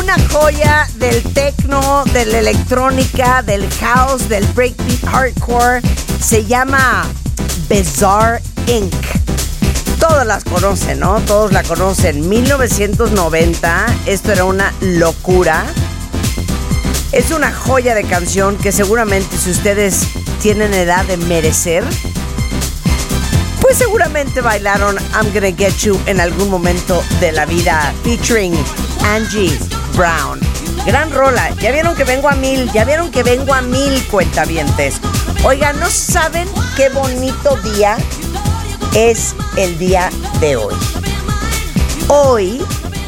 Una joya del techno, de la electrónica, del house, del breakbeat hardcore. Se llama Bizarre Inc. Todos las conocen, ¿no? Todos la conocen. 1990, esto era una locura. Es una joya de canción que seguramente si ustedes tienen edad de merecer, pues seguramente bailaron I'm Gonna Get You en algún momento de la vida, featuring Angie Brown. Gran rola. Ya vieron que vengo a mil, cuentavientes. Oigan, ¿no saben qué bonito día es el día de hoy? Hoy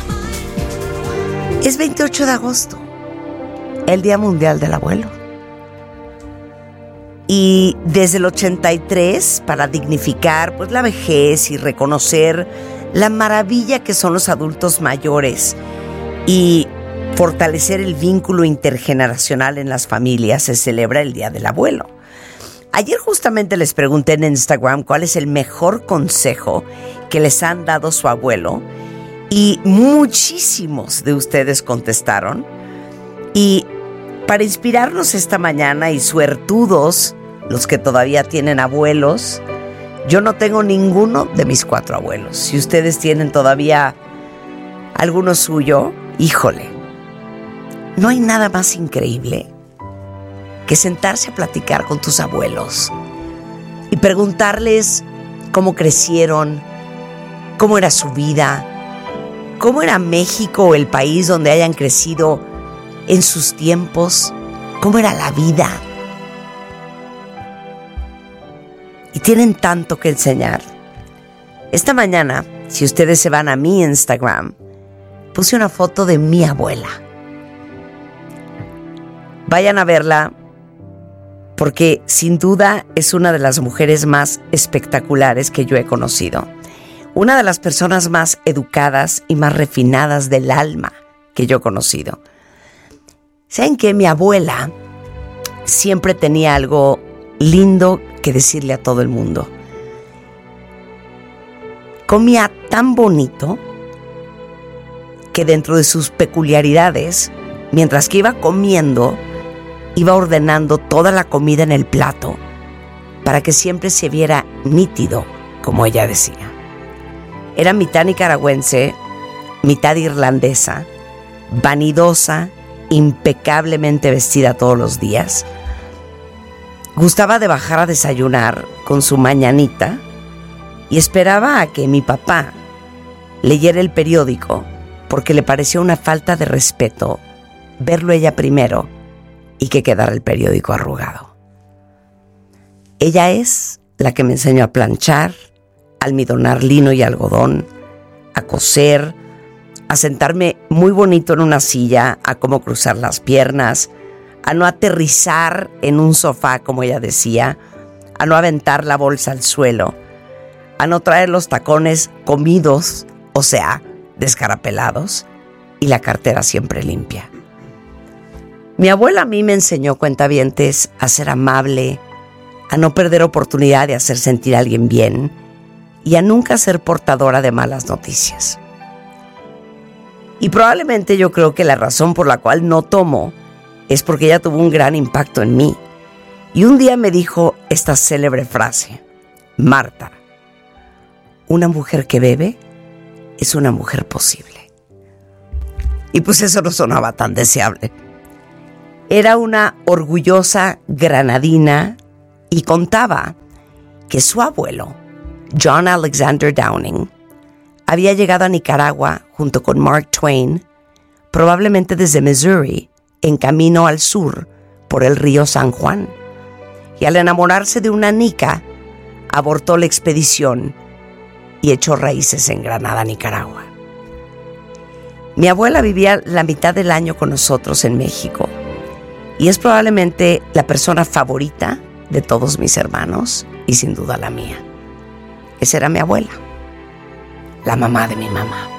es 28 de agosto, el Día Mundial del Abuelo. Y desde el 83, para dignificar pues la vejez y reconocer la maravilla que son los adultos mayores y fortalecer el vínculo intergeneracional en las familias, se celebra el Día del Abuelo. Ayer justamente les pregunté en Instagram cuál es el mejor consejo que les han dado su abuelo y muchísimos de ustedes contestaron. Y para inspirarnos esta mañana, y suertudos los que todavía tienen abuelos, yo no tengo ninguno de mis 4 abuelos. Si ustedes tienen todavía alguno suyo, híjole, no hay nada más increíble que sentarse a platicar con tus abuelos y preguntarles cómo crecieron, cómo era su vida, cómo era México o el país donde hayan crecido en sus tiempos, cómo era la vida. Y tienen tanto que enseñar. Esta mañana, si ustedes se van a mi Instagram, puse una foto de mi abuela. Vayan a verla, porque sin duda es una de las mujeres más espectaculares que yo he conocido. Una de las personas más educadas y más refinadas del alma que yo he conocido. ¿Saben qué? Mi abuela siempre tenía algo lindo que decirle a todo el mundo. Comía tan bonito que dentro de sus peculiaridades, mientras que iba comiendo, iba ordenando toda la comida en el plato para que siempre se viera nítido, como ella decía. Era mitad nicaragüense, mitad irlandesa, vanidosa, impecablemente vestida todos los días. Gustaba de bajar a desayunar con su mañanita y esperaba a que mi papá leyera el periódico, porque le parecía una falta de respeto verlo ella primero y que quedara el periódico arrugado. Ella es la que me enseñó a planchar, a almidonar lino y algodón, a coser, a sentarme muy bonito en una silla, a cómo cruzar las piernas, a no aterrizar en un sofá, como ella decía, a no aventar la bolsa al suelo, a no traer los tacones comidos, o sea, descarapelados, y la cartera siempre limpia. Mi abuela a mí me enseñó, cuentavientes, a ser amable, a no perder oportunidad de hacer sentir a alguien bien y a nunca ser portadora de malas noticias. Y probablemente yo creo que la razón por la cual no tomo es porque ella tuvo un gran impacto en mí. Y un día me dijo esta célebre frase: Marta, una mujer que bebe es una mujer posible. Y pues eso no sonaba tan deseable. Era una orgullosa granadina y contaba que su abuelo, John Alexander Downing, había llegado a Nicaragua junto con Mark Twain, probablemente desde Missouri, en camino al sur por el río San Juan. Y al enamorarse de una nica, abortó la expedición y echó raíces en Granada, Nicaragua. Mi abuela vivía la mitad del año con nosotros en México y es probablemente la persona favorita de todos mis hermanos y sin duda la mía. Esa era mi abuela, la mamá de mi mamá.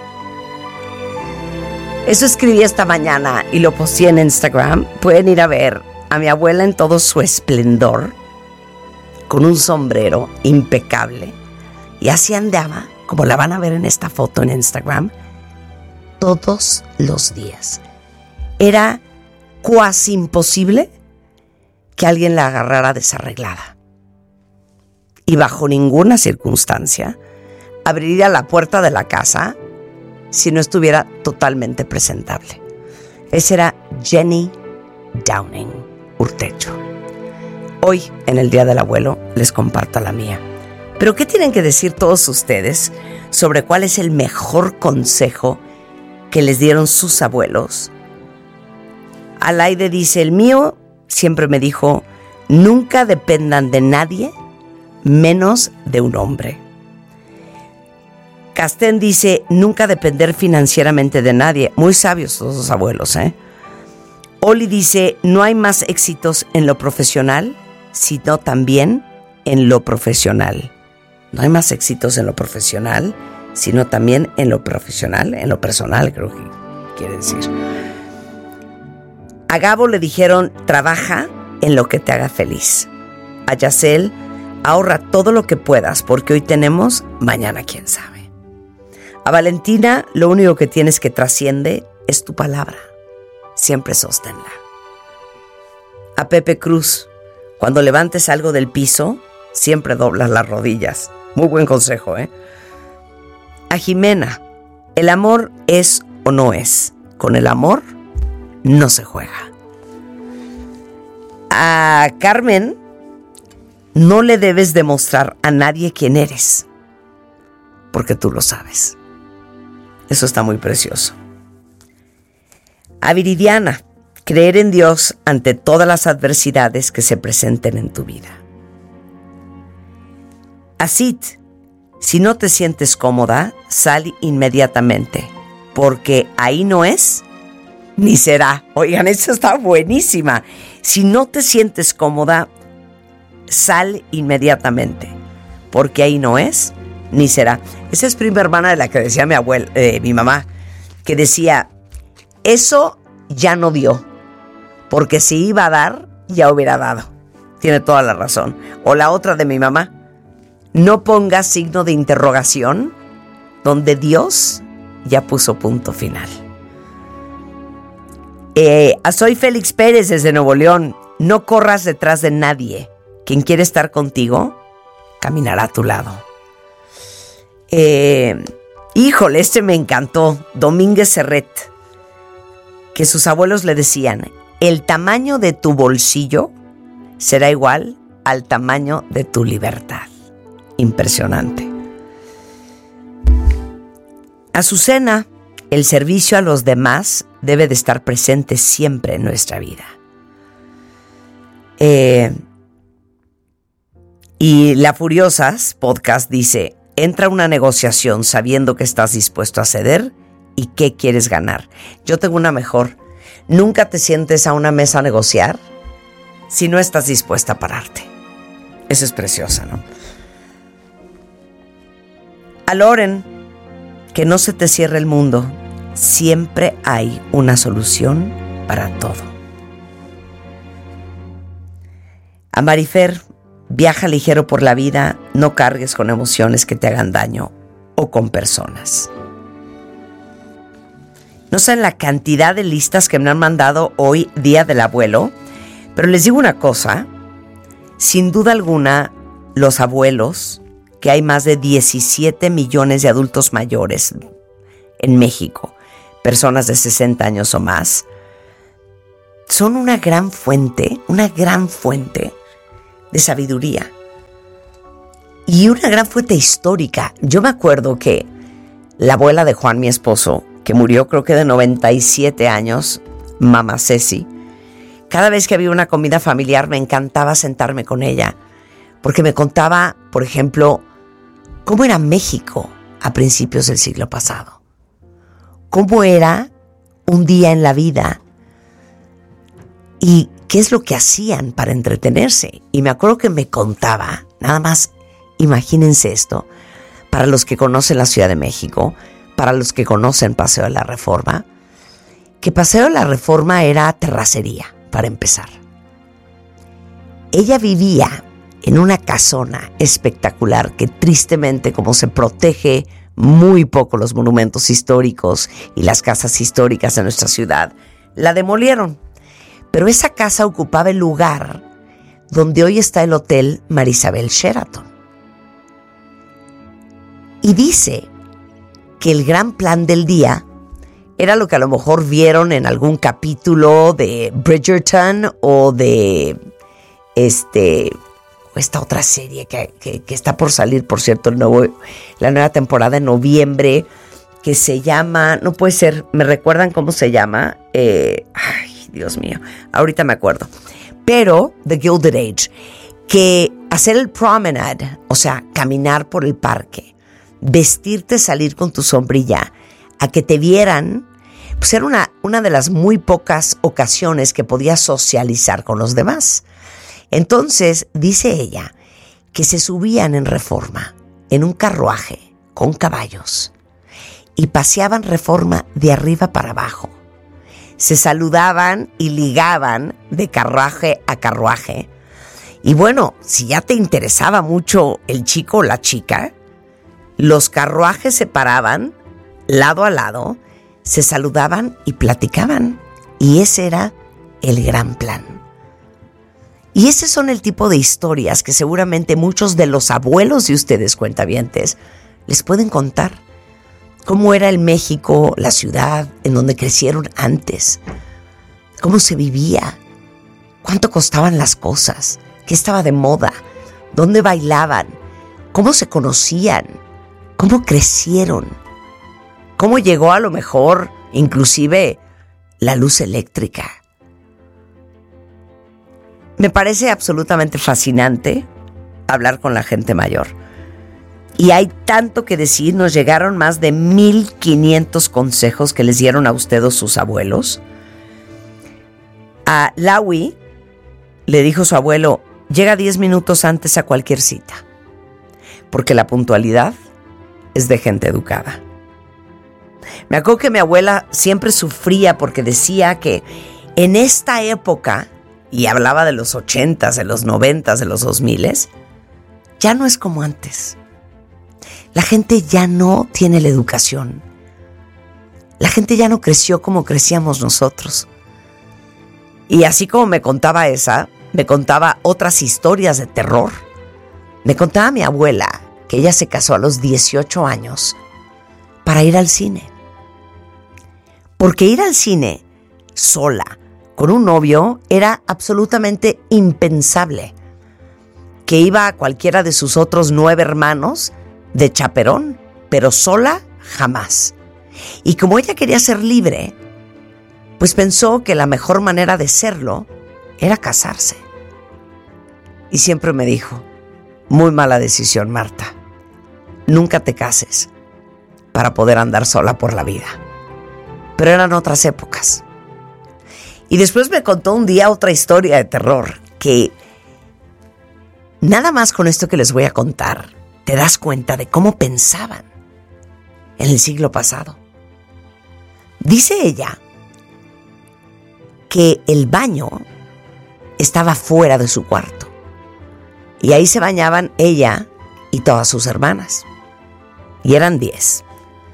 Eso escribí esta mañana y lo posteé en Instagram. Pueden ir a ver a mi abuela en todo su esplendor, con un sombrero impecable, y así andaba, como la van a ver en esta foto en Instagram, todos los días. Era cuasi imposible que alguien la agarrara desarreglada. Y bajo ninguna circunstancia abriría la puerta de la casa si no estuviera totalmente presentable. Esa era Jenny Downing Urtecho. Hoy, en el Día del Abuelo, les comparto la mía. Pero ¿qué tienen que decir todos ustedes sobre cuál es el mejor consejo que les dieron sus abuelos? Alaide dice, el mío siempre me dijo, nunca dependan de nadie menos de un hombre. Castén dice, nunca depender financieramente de nadie. Muy sabios todos los abuelos, ¿eh? Oli dice, no hay más éxitos en lo profesional, sino también en lo profesional. No hay más éxitos en lo profesional, sino también en lo profesional, en lo personal, creo que quiere decir. A Gabo le dijeron, trabaja en lo que te haga feliz. A Yacel, ahorra todo lo que puedas, porque hoy tenemos, mañana quién sabe. A Valentina, lo único que tienes que trasciende es tu palabra. Siempre sosténla. A Pepe Cruz, cuando levantes algo del piso, siempre doblas las rodillas. Muy buen consejo, ¿eh? A Jimena, el amor es o no es. Con el amor no se juega. A Carmen, no le debes demostrar a nadie quién eres, porque tú lo sabes. Eso está muy precioso. A Viridiana, creer en Dios ante todas las adversidades que se presenten en tu vida. A Sid, si no te sientes cómoda, sal inmediatamente, porque ahí no es ni será. Oigan, esta está buenísima. Si no te sientes cómoda, sal inmediatamente, porque ahí no es ni será. Esa es prima hermana de la que decía mi mamá, que decía, eso ya no dio, porque si iba a dar, ya hubiera dado. Tiene toda la razón. O la otra de mi mamá, no pongas signo de interrogación donde Dios ya puso punto final. A Soy Félix Pérez desde Nuevo León, no corras detrás de nadie. Quien quiere estar contigo, caminará a tu lado. Híjole, este me encantó. Domínguez Serret, que sus abuelos le decían, el tamaño de tu bolsillo será igual al tamaño de tu libertad. Impresionante. Azucena, el servicio a los demás debe de estar presente siempre en nuestra vida. Y La Furiosas podcast dice, entra a una negociación sabiendo que estás dispuesto a ceder y qué quieres ganar. Yo tengo una mejor. Nunca te sientes a una mesa a negociar si no estás dispuesta a pararte. Esa es preciosa, ¿no? A Loren, que no se te cierre el mundo. Siempre hay una solución para todo. A Marifer, viaja ligero por la vida, no cargues con emociones que te hagan daño o con personas. No sé la cantidad de listas que me han mandado hoy, Día del Abuelo, pero les digo una cosa, sin duda alguna, los abuelos, que hay más de 17 millones de adultos mayores en México, personas de 60 años o más, son una gran fuente de sabiduría y una gran fuente histórica. Yo me acuerdo que la abuela de Juan, mi esposo, que murió creo que de 97 años, mamá Ceci, cada vez que había una comida familiar me encantaba sentarme con ella, porque me contaba, por ejemplo, cómo era México a principios del siglo pasado, cómo era un día en la vida y qué es lo que hacían para entretenerse. Y me acuerdo que me contaba, nada más, imagínense esto, para los que conocen la Ciudad de México, para los que conocen Paseo de la Reforma, que Paseo de la Reforma era terracería, para empezar. Ella vivía en una casona espectacular que tristemente, como se protege muy poco los monumentos históricos y las casas históricas de nuestra ciudad. La demolieron, pero esa casa ocupaba el lugar donde hoy está el Hotel Marisabel Sheraton. Y dice que el gran plan del día era lo que a lo mejor vieron en algún capítulo de Bridgerton o de esta otra serie que está por salir, por cierto, la nueva temporada en noviembre, que se llama, no puede ser, ¿me recuerdan cómo se llama? Ay, Dios mío, ahorita me acuerdo. Pero The Gilded Age, que hacer el promenade, o sea, caminar por el parque, vestirte, salir con tu sombrilla, a que te vieran, pues era una de las muy pocas ocasiones que podías socializar con los demás. Entonces, dice ella, que se subían en Reforma, en un carruaje, con caballos, y paseaban Reforma de arriba para abajo. Se saludaban y ligaban de carruaje a carruaje. Y bueno, si ya te interesaba mucho el chico o la chica, los carruajes se paraban lado a lado, se saludaban y platicaban. Y ese era el gran plan. Y ese son el tipo de historias que seguramente muchos de los abuelos de ustedes, cuentavientes, les pueden contar. Cómo era el México, la ciudad en donde crecieron antes. Cómo se vivía. Cuánto costaban las cosas. Qué estaba de moda. Dónde bailaban. Cómo se conocían. Cómo crecieron. Cómo llegó a lo mejor inclusive la luz eléctrica. Me parece absolutamente fascinante hablar con la gente mayor. Y hay tanto que decir. Nos llegaron más de 1,500 consejos que les dieron a ustedes sus abuelos. A Laui le dijo su abuelo, llega 10 minutos antes a cualquier cita, porque la puntualidad es de gente educada. Me acuerdo que mi abuela siempre sufría porque decía que en esta época, y hablaba de los 80s, de los 90s, de los 2000s, ya no es como antes. La gente ya no tiene la educación. La gente ya no creció como crecíamos nosotros. Y así como me contaba esa, me contaba otras historias de terror. Me contaba mi abuela que ella se casó a los 18 años para ir al cine. Porque ir al cine sola, con un novio, era absolutamente impensable. Que iba a cualquiera de sus otros 9 hermanos de chaperón, pero sola jamás. Y como ella quería ser libre, pues pensó que la mejor manera de serlo era casarse. Y siempre me dijo, muy mala decisión, Marta. Nunca te cases para poder andar sola por la vida. Pero eran otras épocas. Y después me contó un día otra historia de terror, que nada más con esto que les voy a contar, te das cuenta de cómo pensaban en el siglo pasado. Dice ella que el baño estaba fuera de su cuarto y ahí se bañaban ella y todas sus hermanas, y eran 10.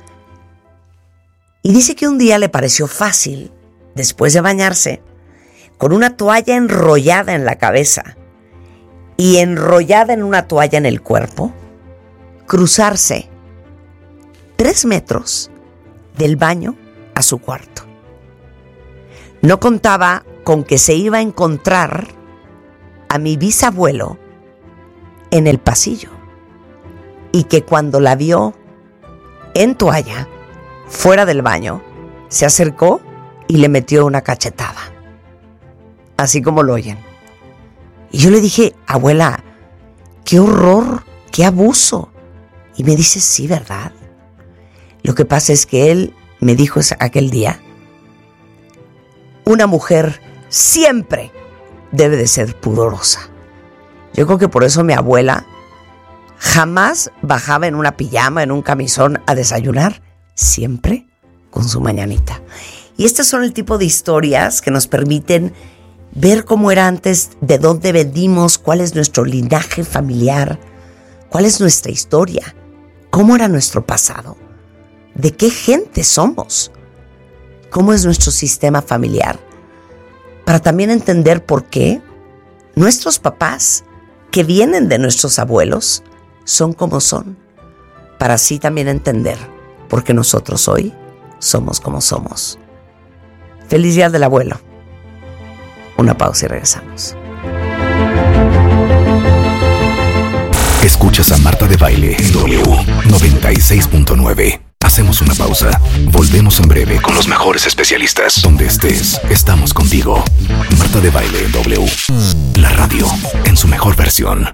Y dice que un día le pareció fácil, después de bañarse, con una toalla enrollada en la cabeza y enrollada en una toalla en el cuerpo, cruzarse 3 metros del baño a su cuarto. No contaba con que se iba a encontrar a mi bisabuelo en el pasillo y que cuando la vio en toalla fuera del baño, se acercó y le metió una cachetada, así como lo oyen. Y yo le dije, abuela, qué horror, qué abuso. Y me dice, sí, ¿verdad? Lo que pasa es que él me dijo aquel día, una mujer siempre debe de ser pudorosa. Yo creo que por eso mi abuela jamás bajaba en una pijama, en un camisón a desayunar, siempre con su mañanita. Y estas son el tipo de historias que nos permiten ver cómo era antes, de dónde venimos, cuál es nuestro linaje familiar, cuál es nuestra historia, cómo era nuestro pasado, de qué gente somos, cómo es nuestro sistema familiar, para también entender por qué nuestros papás, que vienen de nuestros abuelos, son como son, para así también entender por qué nosotros hoy somos como somos. Feliz Día del Abuelo. Una pausa y regresamos. Escuchas a Marta de Baile en W 96.9. Hacemos una pausa. Volvemos en breve con los mejores especialistas. Donde estés, estamos contigo. Marta de Baile en W. La radio en su mejor versión.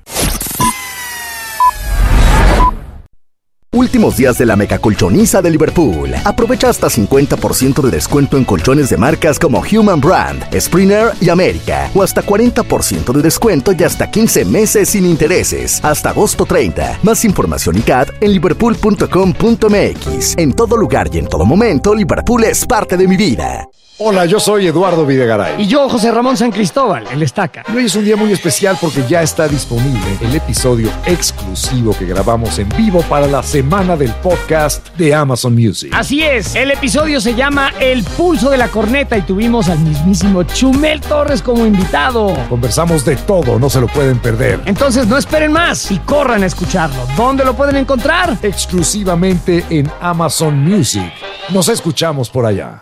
Últimos días de la megacolchoniza de Liverpool. Aprovecha hasta 50% de descuento en colchones de marcas como Human Brand, Springer y América. O hasta 40% de descuento y hasta 15 meses sin intereses. Hasta agosto 30. Más información y CAD en liverpool.com.mx. En todo lugar y en todo momento, Liverpool es parte de mi vida. Hola, yo soy Eduardo Videgaray. Y yo, José Ramón San Cristóbal, el Estaca. Y hoy es un día muy especial porque ya está disponible el episodio exclusivo que grabamos en vivo para la semana del podcast de Amazon Music. Así es, el episodio se llama El Pulso de la Corneta y tuvimos al mismísimo Chumel Torres como invitado. Conversamos de todo, no se lo pueden perder. Entonces no esperen más y corran a escucharlo. ¿Dónde lo pueden encontrar? Exclusivamente en Amazon Music. Nos escuchamos por allá.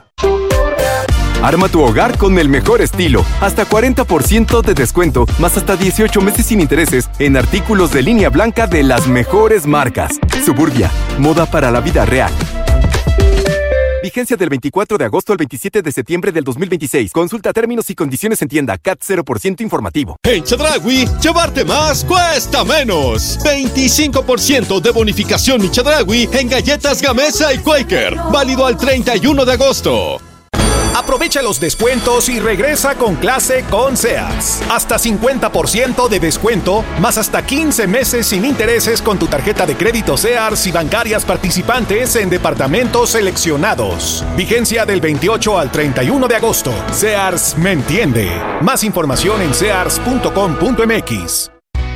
Arma tu hogar con el mejor estilo. Hasta 40% de descuento, más hasta 18 meses sin intereses en artículos de línea blanca de las mejores marcas. Suburbia, moda para la vida real. Vigencia del 24 de agosto al 27 de septiembre del 2026. Consulta términos y condiciones en tienda. CAT 0% informativo. En Chedraui, llevarte más cuesta menos. 25% de bonificación y Chedraui en galletas Gamesa y Quaker. Válido al 31 de agosto. Aprovecha los descuentos y regresa con clase con Sears. Hasta 50% de descuento, más hasta 15 meses sin intereses con tu tarjeta de crédito Sears y bancarias participantes en departamentos seleccionados. Vigencia del 28 al 31 de agosto. Sears me entiende. Más información en sears.com.mx.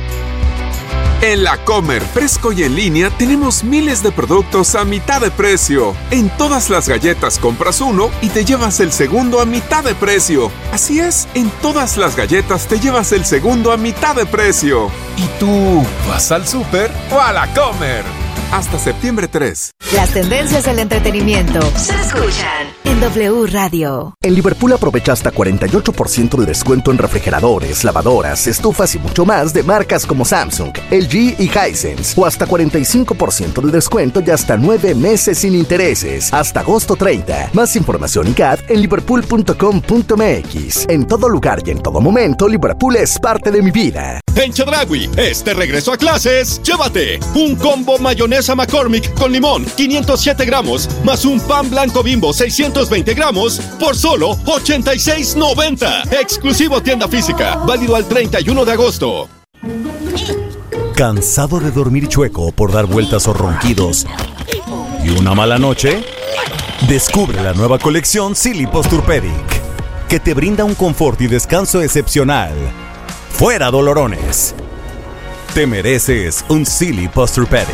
En La Comer, fresco y en línea, tenemos miles de productos a mitad de precio. En todas las galletas compras uno y te llevas el segundo a mitad de precio. Así es, en todas las galletas te llevas el segundo a mitad de precio. ¿Y tú vas al súper o a La Comer? Hasta septiembre 3. Las tendencias del entretenimiento se escuchan en W Radio. En Liverpool aprovecha hasta 48% de descuento en refrigeradores, lavadoras, estufas y mucho más de marcas como Samsung, LG y Hisense. O hasta 45% de descuento y hasta 9 meses sin intereses. Hasta agosto 30. Más información y CAD en liverpool.com.mx. En todo lugar y en todo momento, Liverpool es parte de mi vida. En Chedraui, este regreso a clases, llévate un combo mayonesa McCormick con limón, 507 gramos, más un pan blanco Bimbo, 620 gramos, por solo $86.90. Exclusivo tienda física, válido al 31 de agosto. ¿Cansado de dormir chueco por dar vueltas o ronquidos y una mala noche? Descubre la nueva colección Silly Posturepedic, que te brinda un confort y descanso excepcional. ¡Fuera dolorones! Te mereces un Silly Posturepedic.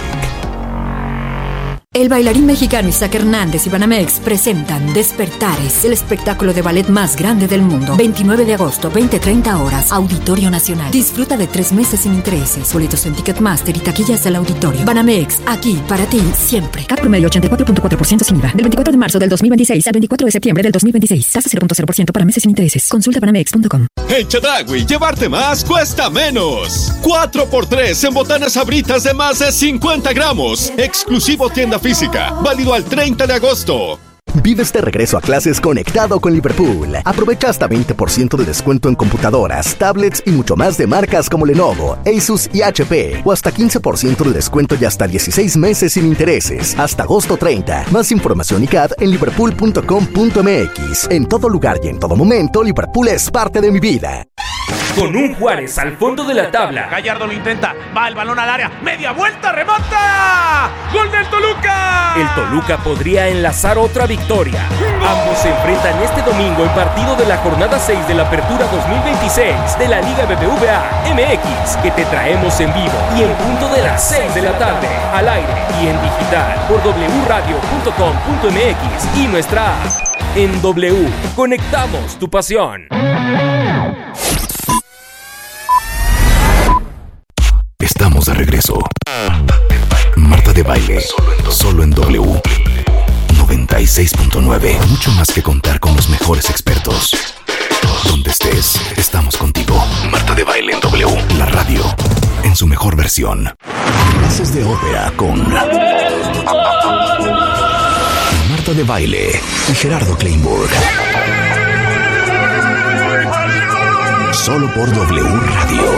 El bailarín mexicano Isaac Hernández y Banamex presentan Despertares, el espectáculo de ballet más grande del mundo. 29 de agosto, 20:30 horas, Auditorio Nacional. Disfruta de 3 meses sin intereses. Boletos en Ticketmaster y taquillas del auditorio. Banamex, aquí para ti siempre. CAT promedio 84.4% sin IVA. Del 24 de marzo del 2026 al 24 de septiembre del 2026. Tasa 0.0% para meses sin intereses. Consulta banamex.com. En Chedraui, llevarte más cuesta menos. 4x3 en botanas Sabritas de más de 50 gramos. Exclusivo tienda física, válido al 30 de agosto. Vive este regreso a clases conectado con Liverpool. Aprovecha hasta 20% de descuento en computadoras, tablets y mucho más de marcas como Lenovo, Asus y HP. O hasta 15% de descuento y hasta 16 meses sin intereses. Hasta agosto 30. Más información y CAD en liverpool.com.mx. En todo lugar y en todo momento, Liverpool es parte de mi vida. con un Juárez al fondo de la tabla. Gallardo lo intenta, va el balón al área, media vuelta, remata. ¡Gol del Toluca! El Toluca podría enlazar otra victoria. Ambos se enfrentan este domingo en partido de la jornada 6 de la Apertura 2026 de la Liga BBVA MX, que te traemos en vivo y en punto de las 6 de la tarde, al aire y en digital por wradio.com.mx y nuestra app. En W, conectamos tu pasión. Estamos de regreso. Marta de Baile, solo en W 96.9. Mucho más que contar con los mejores expertos. Donde estés, estamos contigo. Marta de Baile en W, la radio, en su mejor versión. Clases de ópera con Marta de Baile y Gerardo Kleinburg. Solo por W Radio.